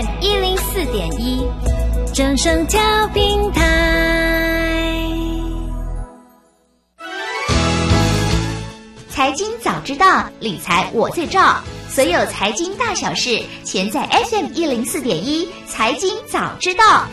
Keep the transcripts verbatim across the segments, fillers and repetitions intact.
M 一零四点一，正声调频台。 财经早知道，理财我最照。所有财经大小事，全在 F M 一零四点一财经早知道。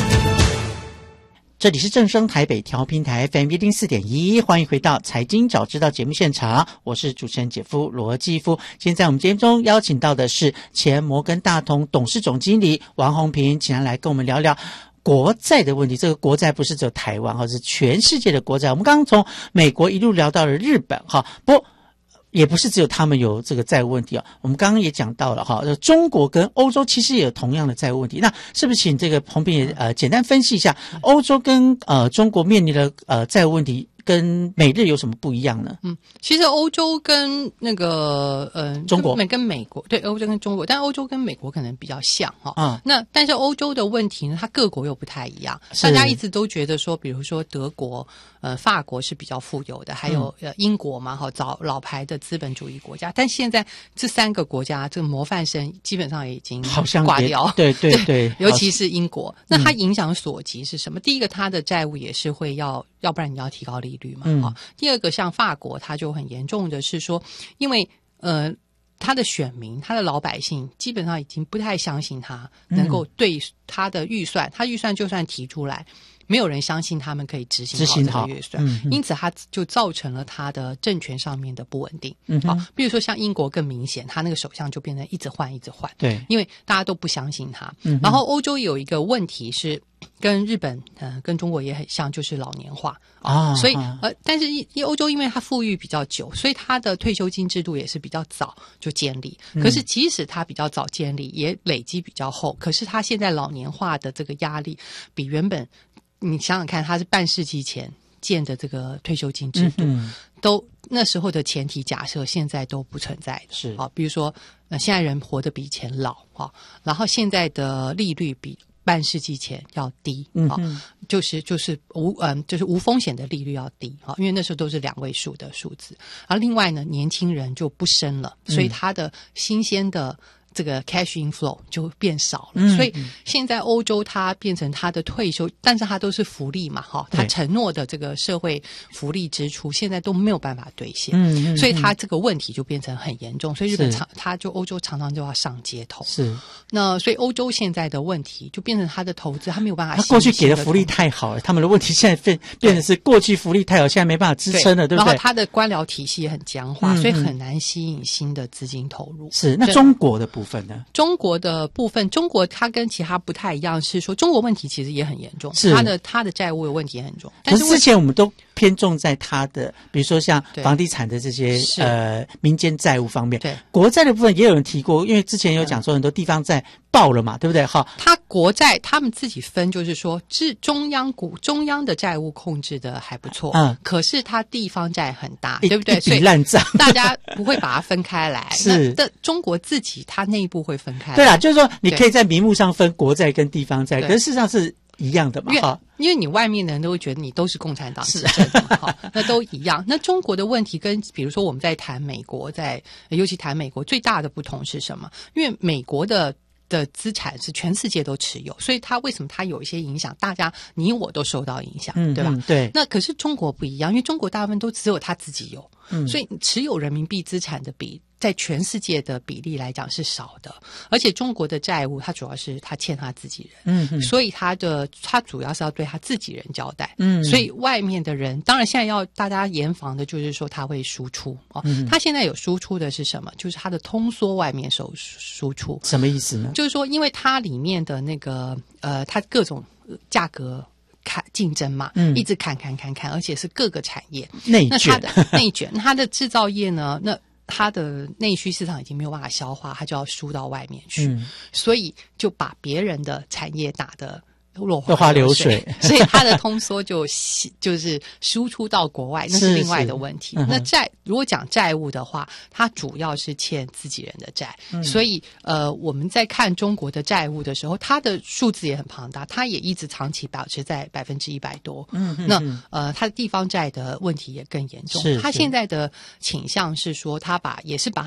这里是正声台北调频台 F M 一零四点一，欢迎回到财经早知道节目现场，我是主持人姐夫罗基夫。现在我们节目中邀请到的是前摩根大通董事总经理王宏平，请他来跟我们聊聊国债的问题。这个国债不是只有台湾，是全世界的国债。我们刚刚从美国一路聊到了日本，不过也不是只有他们有这个债务问题啊，我们刚刚也讲到了哈，中国跟欧洲其实也有同样的债务问题。那是不是请这个宏平也呃简单分析一下，欧洲跟呃中国面临的呃债务问题跟美日有什么不一样呢？ 嗯，其实欧洲跟那个呃中国跟美国，对，欧洲跟中国，但欧洲跟美国可能比较像哈。 嗯， 那但是欧洲的问题呢，它各国又不太一样。大家一直都觉得说，比如说德国、呃法国是比较富有的，还有呃英国嘛，哈，早老牌的资本主义国家。但现在这三个国家，这个模范生基本上也已经好像挂掉。 对对 对, 对， 尤其是英国，那它影响所及是什么？嗯、第一个，它的债务也是会要。要不然你要提高利率嘛，嗯、第二个像法国，它就很严重的是说，因为呃，他的选民、他的老百姓基本上已经不太相信他能够对他的预算，他、嗯、预算就算提出来，没有人相信他们可以执行好这个预算，嗯嗯、因此他就造成了他的政权上面的不稳定。嗯，好，比如说像英国更明显，他那个首相就变成一直换一直换，对，因为大家都不相信他。嗯，然后欧洲有一个问题是。跟日本呃跟中国也很像，就是老年化啊，所以呃但是因欧洲因为它富裕比较久，所以它的退休金制度也是比较早就建立。可是即使它比较早建立，也累积比较厚，可是它现在老年化的这个压力比原本你想想看，它是半世纪前建的这个退休金制度，嗯、都那时候的前提假设现在都不存在的，是啊，比如说呃现在人活得比以前老啊，然后现在的利率比半世纪前要低啊、嗯，就是就是无嗯就是无风险的利率要低啊，因为那时候都是两位数的数字。而另外呢，年轻人就不生了，所以他的新鲜的这个 cash inflow 就变少了，嗯、所以现在欧洲它变成它的退休，但是它都是福利嘛，哈，它承诺的这个社会福利支出现在都没有办法兑现，嗯，所以它这个问题就变成很严重，所以日本常它就欧洲常常就要上街头，是。那所以欧洲现在的问题就变成他的投资，他没有办法。他过去给的福利太好了，他们的问题现在变变成是过去福利太好，现在没办法支撑了， 对, 对不对？ 然后他的官僚体系也很僵化，嗯、所以很难吸引新的资金投入。 是，那中国的部分呢？ 中国的部分，中国它跟其他不太一样，是说中国问题其实也很严重，是它的它的债务的问题也很重。 但是之前我们都偏重在它的，比如说像房地产的这些呃民间债务方面，对国债的部分也有人提过，因为之前有讲说很多地方债爆了嘛，对不对？哈， 它国债他们自己分，就是说，是中央股中央的债务控制的还不错，嗯，可是它地方债很大，对不对？ 所以烂账， 大家不会把它分开来。是的，中国自己它内部会分开来。 对啦，就是说你可以在名目上分国债跟地方债，可是事实上是一样的嘛，哈。 因为你外面的人都会觉得你都是共产党执政的嘛，那都一样。那中国的问题跟比如说我们在谈美国，在尤其谈美国最大的不同是什么？因为美国的的资产是全世界都持有，所以它为什么它有一些影响，大家你我都受到影响，嗯、对吧？嗯、对。那可是中国不一样，因为中国大部分都只有他自己有，嗯、所以持有人民币资产的比在全世界的比例来讲是少的，而且中国的债务它主要是他欠他自己人，嗯，所以他的他主要是要对他自己人交代，嗯，所以外面的人当然现在要大家严防的就是说他会输出哦，嗯、他现在有输出的是什么？就是他的通缩外面收输出， 什么意思呢？ 就是说因为它里面的那个呃，它各种价格。砍竞争嘛，嗯，一直砍砍砍砍，而且是各个产业内卷， 那它的内卷，它的制造业呢，那它的内需市场已经没有办法消化，它就要输到外面去，嗯、所以就把别人的产业打得落花流水，所以它的通缩就就是输出到国外，那是另外的问题。是是嗯、那债如果讲债务的话，它主要是欠自己人的债，嗯、所以呃我们在看中国的债务的时候，它的数字也很庞大，它也一直长期保持在百分之一百多。嗯嗯那呃它的地方债的问题也更严重，它现在的倾向是说，它把也是把它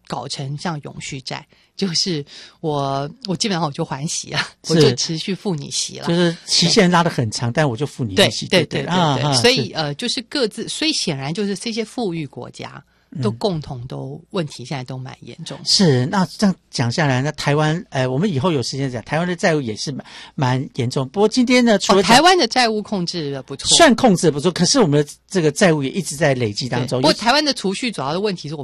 搞成像永续债，就是我我基本上我就还息了，我就持续付你息了， 就是期限拉得很长，但我就付你利息， 对对对对对， 啊、 所以呃，就是各自，所以显然就是这些富裕国家。都共同都问题现在都蛮严重。 是，那这样讲下来，那台湾，呃，我们以后有时间讲，台湾的债务也是蛮蛮严重。不过今天呢，除了、 哦、台湾的债务控制的不错， 算控制的不错，可是我们的这个债务也一直在累积当中。 不过台湾的储蓄主要的问题是我们